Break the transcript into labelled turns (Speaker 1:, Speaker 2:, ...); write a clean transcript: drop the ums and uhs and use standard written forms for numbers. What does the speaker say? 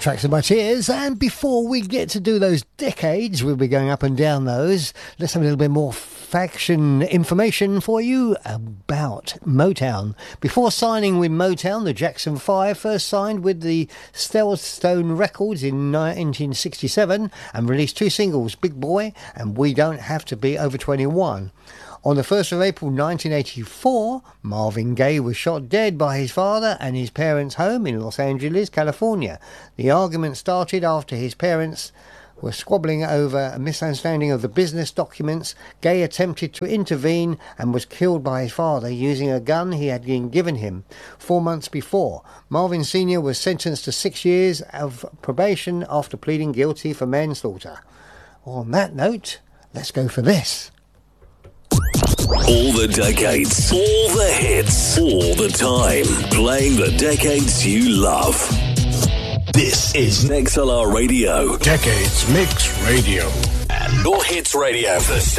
Speaker 1: Tracks of My Tears. And before we get to do those decades, we'll be going up and down those. Let's have a little bit more faction information for you about Motown. Before signing with Motown, the Jackson 5 first signed with the Stellstone Records in 1967 and released 2 singles, Big Boy and We Don't Have to Be Over 21. On the 1st of April 1984, Marvin Gaye was shot dead by his father and his parents' home in Los Angeles, California. The argument started after his parents were squabbling over a misunderstanding of the business documents. Gaye attempted to intervene and was killed by his father using a gun he had been given him 4 months before. Marvin Sr. was sentenced to 6 years of probation after pleading guilty for manslaughter. On that note, let's go for this.
Speaker 2: All the decades, all the hits, all the time. Playing the decades you love. This is XLR Radio.
Speaker 3: Decades Mix Radio.
Speaker 2: And your hits radio for